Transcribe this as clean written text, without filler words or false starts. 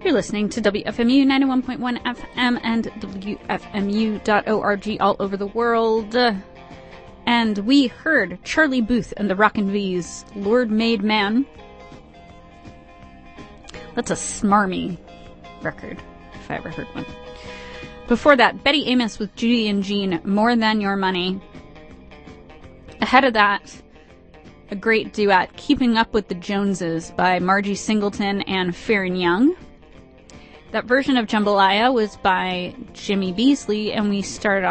You're listening to WFMU 91.1 FM and WFMU.org all over the world. And we heard Charlie Booth and the Rockin' V's Lord Made Man. That's a smarmy record, if I ever heard one. Before that, Betty Amos with Judy and Jean, More Than Your Money. Ahead of that, a great duet, Keeping Up with the Joneses by Margie Singleton and Farron Young. That version of Jambalaya was by Jimmy Beasley, and we started